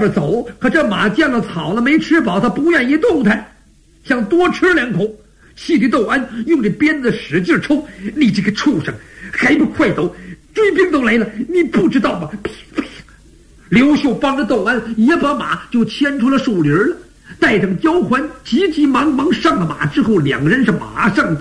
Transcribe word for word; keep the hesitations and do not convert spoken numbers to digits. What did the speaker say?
边走，可这马见了草了没吃饱，他不愿意动弹，想多吃两口，气得窦安用这鞭子使劲抽。你这个畜生，还不快走！追兵都来了，你不知道吗？刘秀帮着窦安也把马就牵出了树林了，带上交环，急急忙忙上了马之后，两人是马上